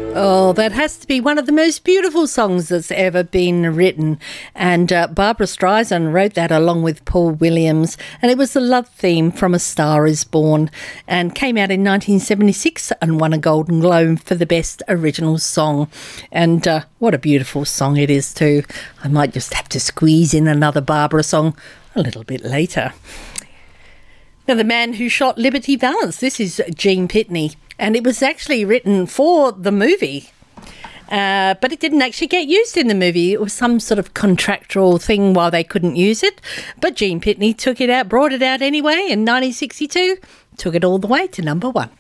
Oh, that has to be one of the most beautiful songs that's ever been written. And Barbara Streisand wrote that along with Paul Williams. And it was the love theme from A Star Is Born, and came out in 1976 and won a Golden Globe for the Best Original Song. And what a beautiful song it is too. I might just have to squeeze in another Barbara song a little bit later. Now, the man who shot Liberty Valance, this is Gene Pitney. And it was actually written for the movie, but it didn't actually get used in the movie. It was some sort of contractual thing while they couldn't use it. But Gene Pitney took it out, brought it out anyway in 1962, took it all the way to number one.